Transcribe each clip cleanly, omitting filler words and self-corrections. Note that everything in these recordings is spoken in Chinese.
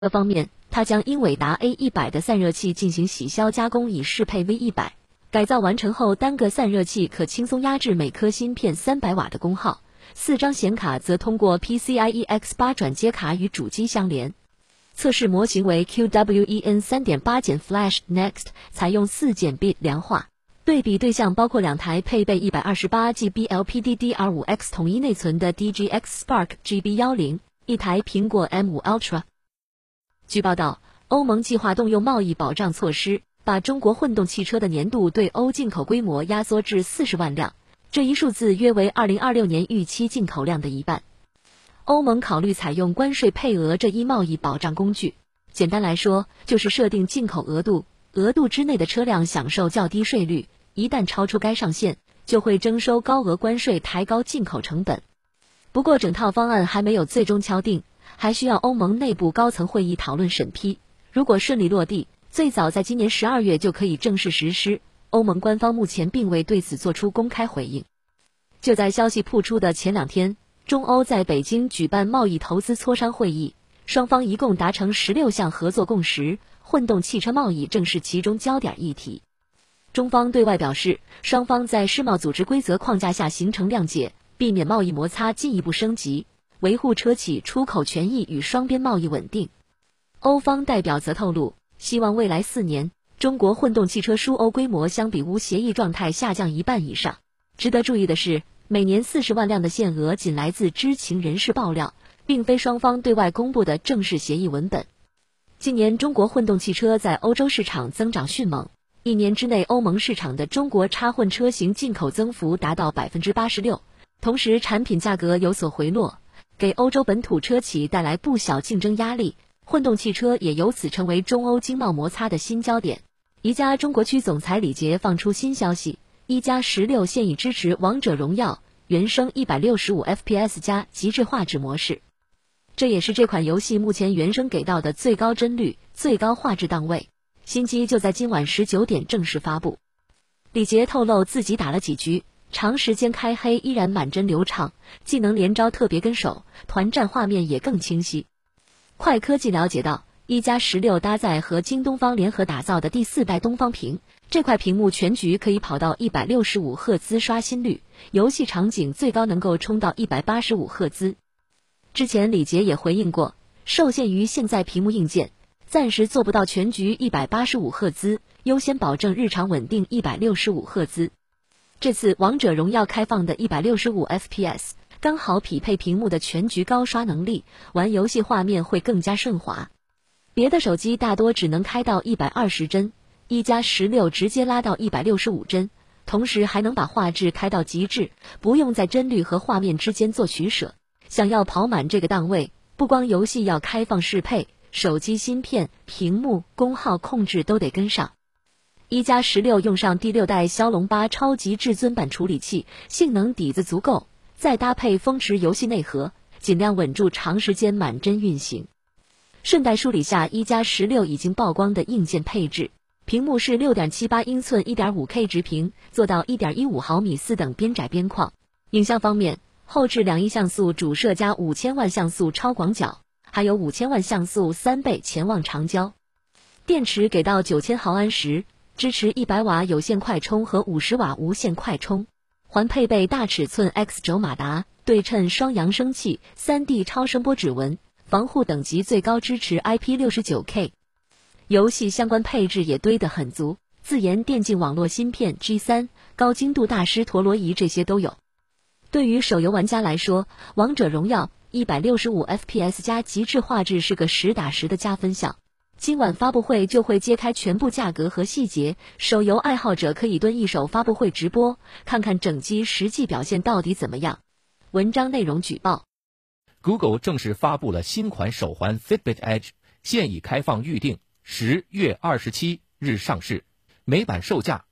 方面，它将英伟达 A100 的散热器进行洗消加工，以适配 V100。改造完成后，单个散热器可轻松压制每颗芯片300瓦的功耗，4张显卡则通过 PCIe X8 转接卡与主机相连。测试模型为 QWEN 3.8 Flash Next， 采用4bit 量化。对比对象包括2台配备 128GB LPDDR5X 统一内存的 DGX Spark GB10， 一台苹果 M5 Ultra。据报道，欧盟计划动用贸易保障措施，把中国混动汽车的年度对欧进口规模压缩至40万辆，这一数字约为2026年预期进口量的一半。欧盟考虑采用关税配额这一贸易保障工具，简单来说，就是设定进口额度，额度之内的车辆享受较低税率，一旦超出该上限，就会征收高额关税，抬高进口成本。不过整套方案还没有最终敲定，还需要欧盟内部高层会议讨论审批。如果顺利落地，最早在今年12月就可以正式实施。欧盟官方目前并未对此做出公开回应。就在消息曝出的前2天，中欧在北京举办贸易投资磋商会议，双方一共达成16项合作共识，混动汽车贸易正是其中焦点议题。中方对外表示，双方在世贸组织规则框架下形成谅解，避免贸易摩擦进一步升级，维护车企出口权益与双边贸易稳定。欧方代表则透露，希望未来4年，中国混动汽车输欧规模相比无协议状态下降1半以上。值得注意的是，每年40万辆的限额仅来自知情人士爆料，并非双方对外公布的正式协议文本。今年中国混动汽车在欧洲市场增长迅猛，1年之内欧盟市场的中国插混车型进口增幅达到 86%， 同时产品价格有所回落，给欧洲本土车企带来不小竞争压力，混动汽车也由此成为中欧经贸摩擦的新焦点。宜家中国区总裁李杰放出新消息，一加16现已支持王者荣耀原生165 FPS 加极致画质模式，这也是这款游戏目前原生给到的最高帧率、最高画质档位。新机就在今晚19点正式发布。李杰透露自己打了几局，长时间开黑依然满帧流畅，技能连招特别跟手，团战画面也更清晰。快科技了解到，一加16搭载和京东方联合打造的第4代东方屏，这块屏幕全局可以跑到165赫兹刷新率，游戏场景最高能够冲到185赫兹。之前李杰也回应过，受限于现在屏幕硬件，暂时做不到全局185赫兹，优先保证日常稳定165赫兹。这次王者荣耀开放的165 FPS 刚好匹配屏幕的全局高刷能力，玩游戏画面会更加顺滑。别的手机大多只能开到120帧，一加16直接拉到165帧，同时还能把画质开到极致，不用在帧率和画面之间做取舍。想要跑满这个档位，不光游戏要开放适配，手机芯片、屏幕、功耗控制都得跟上。一加16用上第6代骁龙8超级至尊版处理器，性能底子足够，再搭配峰值游戏内核，尽量稳住长时间满帧运行。顺带梳理下一加16已经曝光的硬件配置，屏幕是 6.78 英寸 1.5K 直屏，做到 1.15 毫米4等边窄边框。影像方面，后置2亿像素主摄加5000万像素超广角，还有5000万像素3倍潜望长焦。电池给到9000毫安时，支持100瓦有线快充和50瓦无线快充，还配备大尺寸 X 轴马达、对称双扬声器、3D 超声波指纹，防护等级最高支持 IP69K。 游戏相关配置也堆得很足，自研电竞网络芯片 G3、高精度大师陀螺仪这些都有。对于手游玩家来说，王者荣耀165 FPS 加极致画质是个实打实的加分项。今晚发布会就会揭开全部价格和细节，手游爱好者可以蹲一手发布会直播，看看整机实际表现到底怎么样。文章内容举报。 Google 正式发布了新款手环 Fitbit Edge， 现已开放预定，10月27日上市，每版售价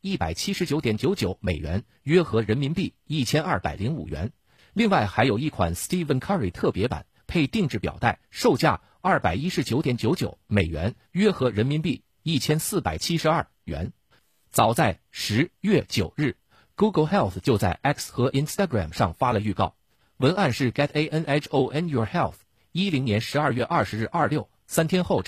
179.99 美元，约合人民币1205元。另外还有一款 Stephen Curry 特别版，配定制表带，售价219.99美元，约合人民币1472元。早在10月9日 ，Google Health 就在 X 和 Instagram 上发了预告，文案是 Get ANHON Your Health， 10年12月20日26 3天后